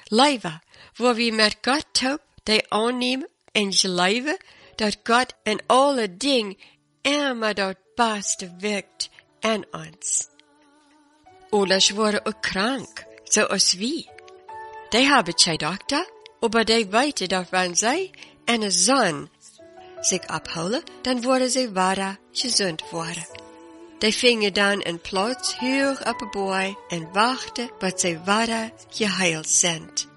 leven, waar we met God op die aannemen en geloven dat God in alle dingen immer dat beste werkt aan ons. Ouders worden ook krank, zoals wie. Die hebben geen dokter, maar die weten dat wanneer zij en een zon zich ophouden, dan worden ze weer gezond worden. Die vingen dan een plaats hoog op de boy en wachten tot ze weer geheild zijn.